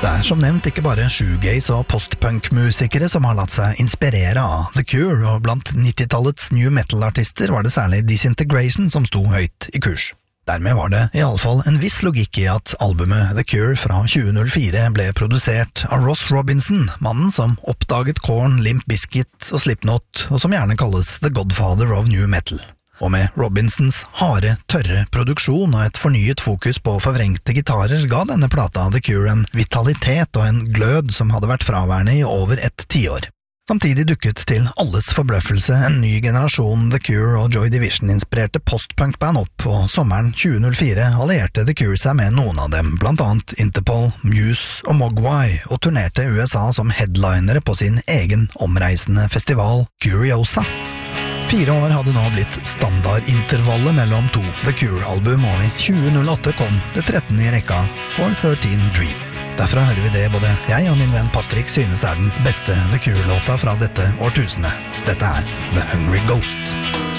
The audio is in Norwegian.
Det som nevnt ikke bare shoegaze og postpunk-musikere som har latt seg inspirere av The Cure, og blant 90-tallets new metal-artister var det særlig Disintegration som sto høyt i kurs. Dermed var det i alle fall en viss logikk i at albumet The Cure fra 2004 ble produsert av Ross Robinson, mannen som oppdaget Korn, Limp Bizkit og Slipknot, og som gjerne kalles The Godfather of New Metal. Og med Robinsons harde, tørre produksjon og et fornyet fokus på forvrengte gitarer ga denne plata The Cure en vitalitet og en glød som hadde vært fraværende i over et tiår. Samtidig dukket til alles forbløffelse en ny generasjon The Cure og Joy Division-inspirerte postpunk-band opp, og sommeren 2004 allierte The Cure seg med noen av dem, blant annet Interpol, Muse og Mogwai, og turnerte USA som headlinere på sin egen omreisende festival Curiosa. 4 år hadde nå blitt standardintervallet mellom 2 The Cure-album, og i 2008 kom det 13. i rekka For 13 Dream. Derfra hører vi det både jeg og min venn Patrick synes den beste The Cure-låta fra dette årtusenet. Dette The Hungry Ghost.